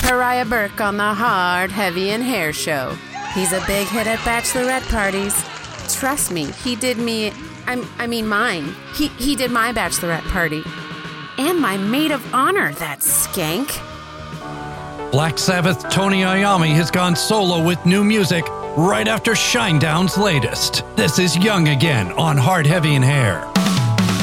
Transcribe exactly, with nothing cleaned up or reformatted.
Pariah Burke on the Hard, Heavy, and Hair show. He's a big hit at bachelorette parties. Trust me, he did me, I, I mean mine. He, he did my bachelorette party. And my maid of honor, that skank. Black Sabbath Tony Iommi has gone solo with new music right after Shinedown's latest. This is Young Again on Hard, Heavy, and Hair.